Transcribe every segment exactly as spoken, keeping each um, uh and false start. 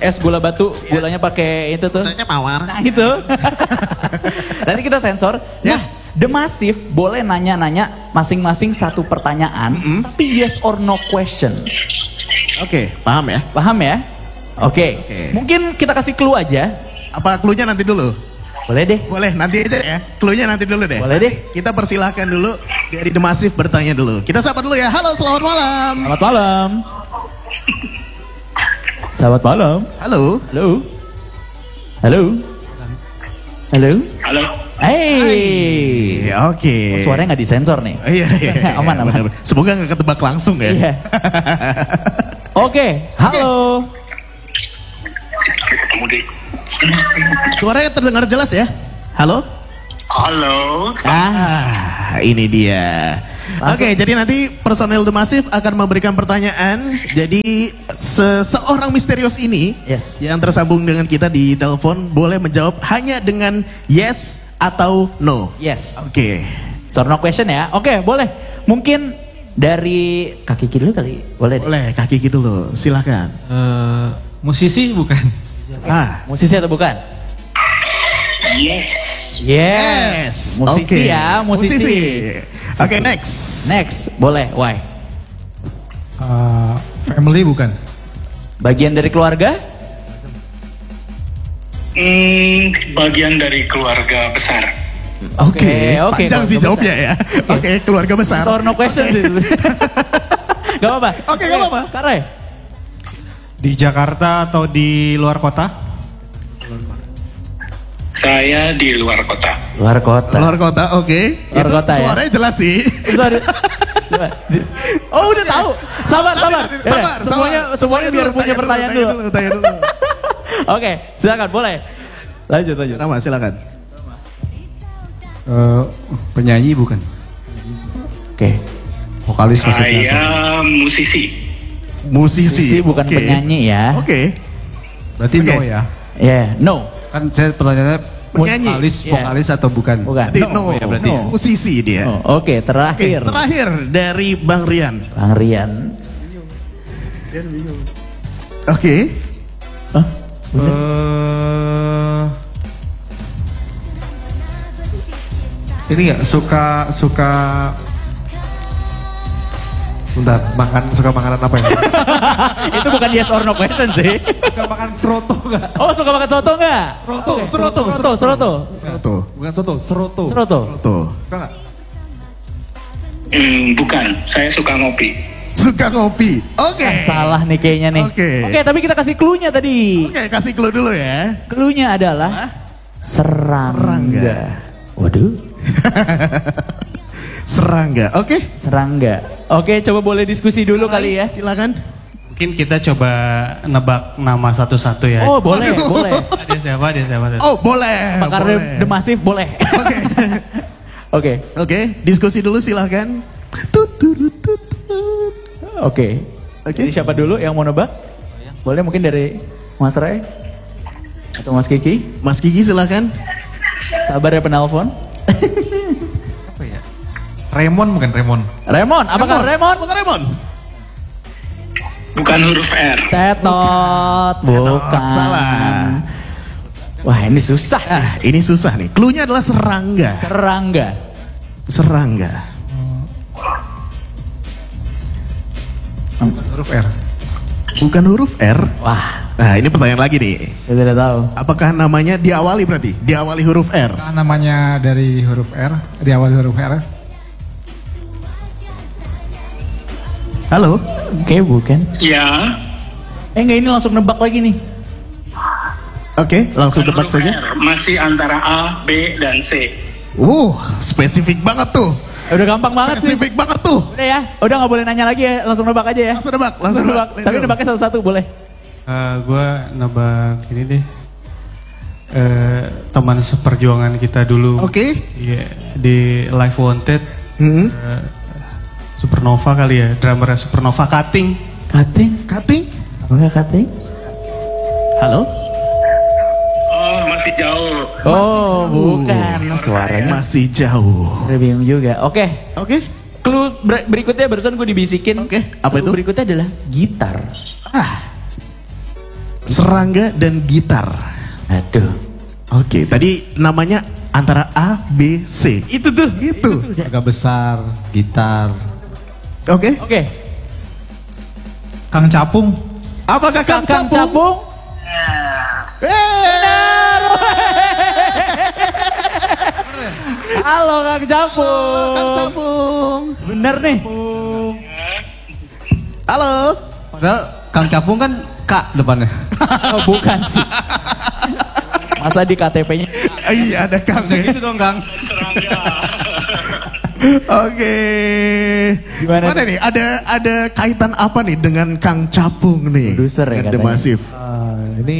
es gula batu, gulanya pakai itu tuh. Rasanya mawar. Nah itu. Nanti kita sensor. Nah, Yes. The Massive boleh nanya-nanya masing-masing satu pertanyaan, Mm-mm. tapi yes or no question. Oke, paham ya? Paham ya? Oke. Oke. Mungkin kita kasih clue aja. Apa clue-nya nanti dulu? Boleh deh. Boleh, nanti aja ya. Clue-nya nanti dulu deh. Boleh deh. Nanti kita persilahkan dulu dari The Massive bertanya dulu. Kita sapa dulu ya. Halo, selamat malam. Selamat malam. Selamat malam. Halo. Halo. Halo. Halo. Halo. Hey. Hai, Oke. Oh, suaranya nggak disensor nih. Oh, iya, iya, iya. Aman, aman. Bener-bener. Semoga nggak ketebak langsung ya. Iya. Oke, halo. Ketemu di. Suaranya terdengar jelas ya? Halo? Halo. Ah, ini dia. Langsung. Oke, jadi nanti personel The Massive akan memberikan pertanyaan. Jadi seseorang misterius ini Yes. yang tersambung dengan kita di telepon boleh menjawab hanya dengan yes atau no. Yes. Oke. So no question ya. Oke, boleh. Mungkin dari kaki kiri dulu kali. Boleh deh. Boleh kaki gitu loh. Silakan. Eh, musisi bukan? Ah, Musisi atau bukan? Yes. Yes. Musisi Oke. ya, musisi. Oke, next. Next, boleh. Why? Eh, family bukan? Bagian dari keluarga? Hmm, bagian dari keluarga besar. Oke, Oke, oke, panjang sih keluarga jawabnya ya. Oke, keluarga besar. So no question Oke. sih. Gak apa-apa. Oke, gak apa-apa. Tarai. Di Jakarta atau di luar kota? Saya di luar kota. Luar kota. Luar kota, oke. Luar Itu kota ya. suaranya jelas sih. Sorry. Coba. Oh udah tahu. Sabar, sabar. Sabar, Ya, sabar. semuanya, semuanya Tanya biar dulu, punya tanya pertanyaan tanya dulu. Tanya dulu. Oke, silakan boleh. Lanjut, lanjut. Rama, silakan. Eh, penyanyi bukan? Oke. Vokalis maksudnya? Saya musisi. Musisi. Musisi bukan oke. penyanyi ya. Oke. Berarti Oke. no ya? Yeah, no. Kan saya pertanyaannya Penyanyi. vokalis, Iya. vokalis atau bukan? Bukan. Berarti no, ya berarti. no. Musisi dia. Oh, Oke, Oke, terakhir. terakhir dari Bang Rian. Bang Rian. Oke. Hah? Eh, ini nggak suka suka Bentar, makan suka makanan apa ya? Itu bukan yes or no question sih. Suka makan seroto nggak? Oh, suka makan soto nggak? Seroto, seroto, Seroto, seroto. seroto. Seroto. Bukan soto, seroto. Seroto. Seroto. Suka nggak? Hmm, bukan. Saya suka ngopi. Suka ngopi. Oke. Ah, salah nih kayaknya nih. Oke. Oke, tapi kita kasih clue-nya tadi. Oke, kasih clue dulu ya. Clue-nya adalah serangga. Serangga. Waduh, Serangga. Oke. serangga. Oke, coba boleh diskusi dulu kali ya. Silakan. Mungkin kita coba nebak nama satu-satu ya. Oh, boleh, Aduh. boleh. Dia siapa? Dia siapa? Oh, boleh. Pakar boleh. The Massive boleh. Oke. Oke. Oke, diskusi dulu silahkan. Tut, tut, tut, tut. Oke. Oke. Jadi siapa dulu yang mau nebak? Boleh mungkin dari Mas Ray atau Mas Kiki? Mas Kiki silahkan. Sabar ya penelpon. Apa ya? Raymond bukan Raymond? Remon, apakah Remon? Apakah Remon? Bukan huruf R. Tetot, bukan. salah. Wah ini susah sih. Ah, ini susah nih. Cluenya adalah serangga. Serangga. Serangga. Huruf R. Bukan huruf R. Wah, Nah, ini pertanyaan lagi nih. saya tidak tahu. Apakah namanya diawali berarti? Diawali huruf R. Nah, namanya dari huruf R, di awal huruf R. Halo? Oke, bukan. Ya. Eh enggak, ini langsung nebak lagi nih. Oke, langsung Bukan tebak huruf saja. R. Masih antara A, B, dan C. Uh, spesifik banget tuh. Eh, Udah gampang banget sih. Spesifik banget tuh. Udah ya, udah nggak boleh nanya lagi ya, langsung nebak aja ya. Langsung nebak, langsung nebak. Let's Tapi go. nebaknya satu-satu boleh. Eh, gue nebak ini deh. Eh, teman seperjuangan kita dulu. Oke. Iya, di Live Wanted. Hmm. eh, Supernova kali ya, drummernya Supernova Cutting. Cutting? Cutting? Apakah cutting? Halo? Oh, masih jauh. Oh, bukan. Suaranya Masih jauh. udah bingung juga. Oke, Oke. clue ber- berikutnya barusan gue dibisikin. Oke, apa Clue itu? berikutnya adalah gitar. Ah. serangga, dan gitar. Aduh. Oke, tadi namanya antara A, B, C. Itu tuh. Itu. Agak besar, gitar. Oke. Oke. Kang Capung. Apakah Kang, Kang Capung? Capung? Benar. Halo Kang Capung. Kang Capung. Bener nih. Halo. Padahal Kang Capung kan K depannya. Oh, bukan sih. Masa di K T P-nya? Iya, ada Kang. Bisa gitu dong Kang. Serangga. Oke. Gimana Gimana nih? Ada ada kaitan apa nih dengan Kang Capung nih? Produser ya dengan The katanya. Massive. Ah, ini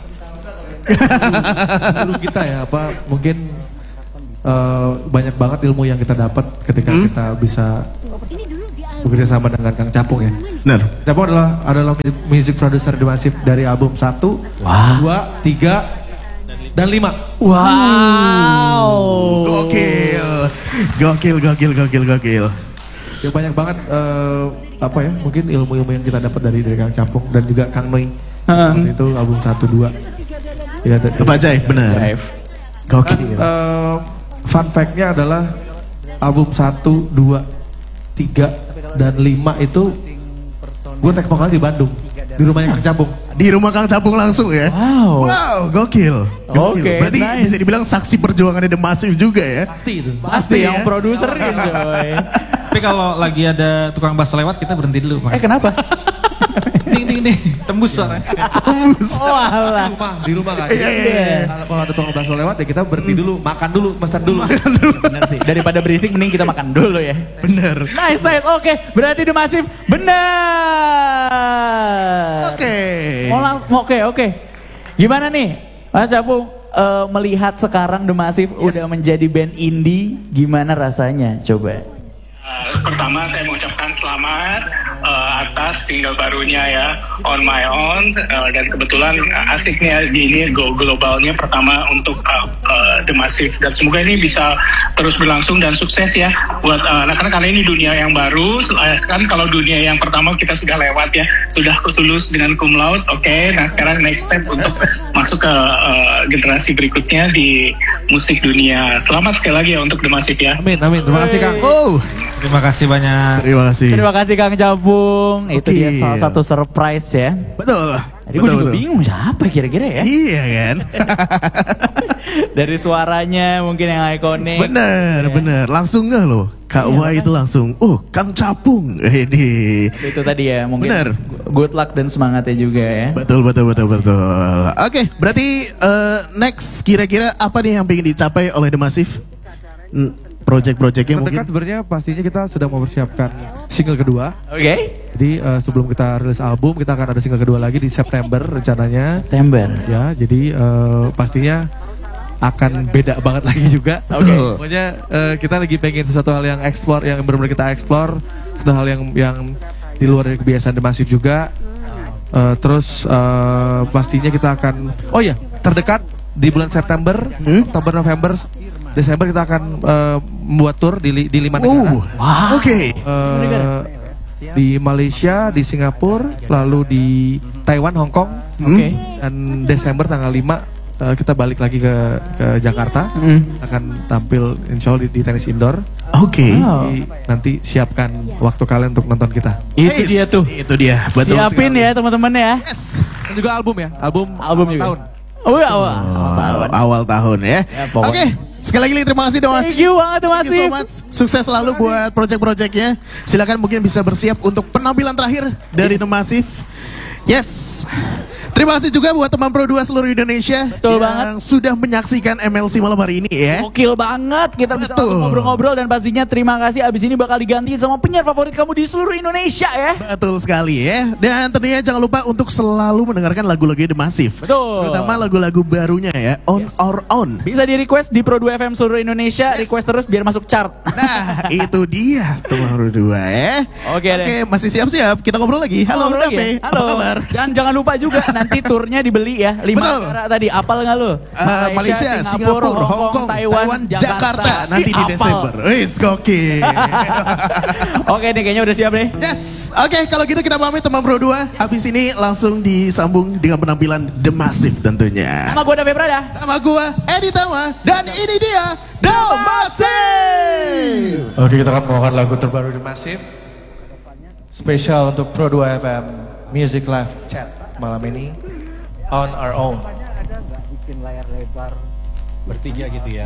dulu kita ya apa mungkin eh, banyak banget ilmu yang kita dapat ketika Hmm? kita bisa bekerja sama dengan Kang Capung ya. Benar. Capung adalah adalah music, music producer The Massive dari album satu, Wah. dua, tiga, dan lima. Wow. Gokil. Gokil, gokil, gokil, gokil. Ya banyak banget eh, apa ya mungkin ilmu-ilmu yang kita dapat dari dari Kang Capung dan juga Kang Noi. Heeh. Itu album satu, dua. Ya, dan- Pak Jaif, benar. Drive. Gokil. Eh, fun fact-nya adalah album satu, dua, tiga, dan lima itu gue tek vokal di Bandung di rumahnya Kang Capung. Di rumah Kang Capung langsung ya. Wow. Wow, gokil. Gokil. Oke, Berarti nice. bisa dibilang saksi perjuangannya The Massive juga ya. Pasti itu. Pasti ya. yang produserin coy. Tapi kalau lagi ada tukang bass lewat kita berhenti dulu Eh Pak. kenapa? Ding ding ding, tembus suaranya. Tembus. Oh alah. Di rumah, di rumah kan. Iya, iya, iya. Kalau kalau ada tukang bakso lewat ya kita berhenti dulu, makan dulu, pesan dulu. Bener sih. Daripada berisik mending kita makan dulu ya. Bener. Nice, nice. Oke, berarti The Massive benar. Oke. Mau lang- mau- Oke, oke. Gimana nih, Mas Capung eh, melihat sekarang The Massive udah menjadi band indie, gimana rasanya? Coba. Uh, pertama saya mengucapkan selamat uh, atas single barunya ya, On My Own, uh, dan kebetulan uh, asiknya di ini go globalnya pertama untuk uh, uh, The Massive, dan semoga ini bisa terus berlangsung dan sukses ya buat uh, anak-anak, karena ini dunia yang baru. Uh, kan kalau dunia yang pertama kita sudah lewat ya, sudah lulus dengan cum laude, oke. Nah sekarang next step untuk masuk ke uh, generasi berikutnya di musik dunia. Selamat sekali lagi ya untuk The Massive ya. Amin, amin. Terima kasih Kang. Oh, Terima kasih banyak. terima kasih. Terima kasih Kang Capung. Itu Oke. dia salah satu surprise ya. Betul. Tadi gue juga bingung siapa kira-kira ya. Iya kan? Dari suaranya mungkin yang ikonik. Bener, bener. Langsung nggak loh. Kak Iya, Wai itu langsung, oh Kang Capung. Ini. Itu tadi ya mungkin Bener. good luck dan semangatnya juga ya. Betul, betul, betul, betul. Oke, berarti eh, next kira-kira apa nih yang pengen dicapai oleh The Massive? Hmm, Project-projectnya mungkin? Terdekat sebenarnya pastinya kita sedang mempersiapkan single kedua. Oke. Jadi eh, sebelum kita rilis album kita akan ada single kedua lagi di September rencananya. September. Ya, jadi eh, pastinya akan beda banget lagi juga. Oke. Pokoknya eh, kita lagi pengen sesuatu hal yang explore, yang benar-benar kita explore, sesuatu hal yang yang di luar dari kebiasaan The Massive juga. Eh, terus eh, pastinya kita akan, oh ya, terdekat di bulan September, Hmm? Oktober, November, Desember kita akan eh, membuat tour di li- di lima negara. Uh, oke. Eh, negara? di Malaysia, di Singapura, lalu di Taiwan, Hong Kong. Oke. Dan Desember tanggal lima eh, kita balik lagi ke ke Jakarta. Hmm. Akan tampil insya Allah di, di tenis indoor. Oke. Wow. Jadi nanti siapkan waktu kalian untuk nonton kita. Itu Yes, dia tuh. Itu dia. Betul Siapin sekali. ya teman-teman ya. Yes. Dan juga album ya, album Album awal juga. tahun. Oh ya awal. Oh, awal tahun ya. Ya, pokoknya. Oke, sekali lagi terima kasih The Massive. Thank you banget The Thank you so Massive. much. Sukses selalu buat project-projectnya. Silakan mungkin bisa bersiap untuk penampilan terakhir dari The Massive. Yes. Terima kasih juga buat teman Pro dua seluruh Indonesia Betul yang sudah menyaksikan M L C malam hari ini ya. Gokil banget, kita bisa Betul. langsung ngobrol-ngobrol dan pastinya terima kasih abis ini bakal digantiin sama penyiar favorit kamu di seluruh Indonesia ya. Betul sekali ya. Dan tentunya jangan lupa untuk selalu mendengarkan lagu-lagu The Massive. Betul. Terutama lagu-lagu barunya ya, On or On. Bisa di request di Pro dua F M seluruh Indonesia, request terus biar masuk chart. Nah, itu dia teman Pro dua ya. Oke deh. Oke, masih siap-siap. Kita ngobrol lagi. Halo, Ngobrol lagi Dape. ya? Apa Halo. kabar? Dan jangan lupa juga nanti turnya dibeli ya. Lima Betul. negara tadi, apal nggak lu? Uh, Malaysia, Singapura, Hong Kong, Taiwan, Jakarta. Nanti di Apal. Desember. Wis gokil. Oke nih, kayaknya udah siap nih. Yes, oke kalau gitu kita pamit teman Pro dua. Habis ini langsung disambung dengan penampilan The Massive tentunya. Nama gue David Prada. Nama gua Edi Tama dan ini dia The Massive. Oke, kita akan membawakan lagu terbaru The Massive. Spesial untuk Pro dua F M Music Live Chat malam ini On Our Own. Ada nggak bikin layar lebar bertiga gitu ya?